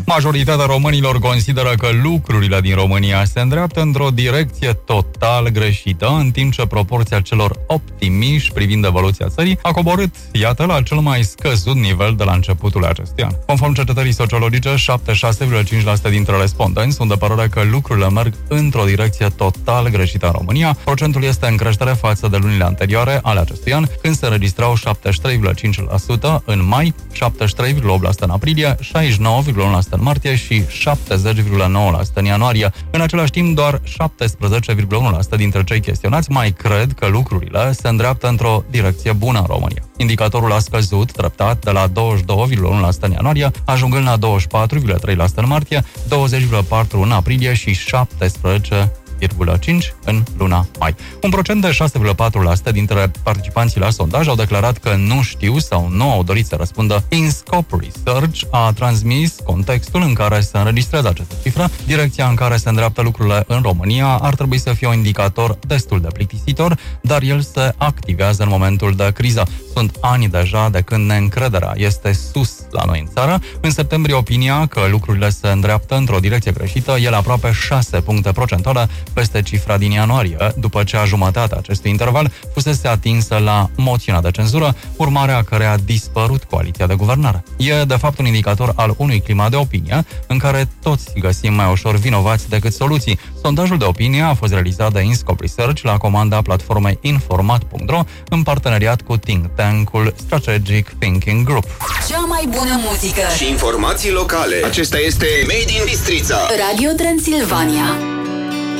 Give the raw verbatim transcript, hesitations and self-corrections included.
Majoritatea românilor consideră că lucrurile din România se îndreaptă într-o direcție total greșită, în timp ce proporția celor optimiști privind evoluția țării a coborât, iată, la cel mai scăzut nivel de la începutul acestui an. Conform cercetării sociologice, șaptezeci și șase virgulă cinci la sută dintre respondenți sunt de părere că lucrurile merg într-o direcție total greșită în România. Procentul este în creștere față de lunile anterioare ale acestui an, când se înregistrau șaptezeci și trei virgulă cinci la sută în mai, șaptezeci și trei virgulă opt la sută în aprilie, șaizeci și nouă virgulă unu la sută în martie și șaptezeci virgulă nouă la sută în ianuarie. În același timp, doar șaptesprezece virgulă unu la sută dintre cei chestionați mai cred că lucrurile se îndreaptă într-o direcție bună în România. Indicatorul a scăzut treptat de la douăzeci și doi virgulă unu la sută în ianuarie, ajungând la douăzeci și patru virgulă trei la sută în martie, douăzeci virgulă patru la sută în aprilie și șaptesprezece virgulă cinci la sută în luna mai. Un procent de șase virgulă patru la sută dintre participanții la sondaj au declarat că nu știu sau nu au dorit să răspundă. InScope Research a transmis contextul în care se înregistrează această cifră. Direcția în care se îndreaptă lucrurile în România ar trebui să fie un indicator destul de plictisitor, dar el se activează în momentul de criză. Sunt ani deja de când neîncrederea este sus la noi în țară. În septembrie, opinia că lucrurile se îndreaptă într-o direcție greșită e la aproape șase puncte procentuale peste cifra din ianuarie, după ce a jumătatea acestui interval fusese atinsă la moțiunea de cenzură, urmarea căreia a dispărut coaliția de guvernare. E, de fapt, un indicator al unui climat de opinie în care toți găsim mai ușor vinovați decât soluții. Sondajul de opinie a fost realizat de InScope Research la comanda platformei informat punct ro în parteneriat cu think tank-ul Strategic Thinking Group. Cea mai bună muzică și informații locale. Acesta este Made in Bistrița. Radio Transilvania.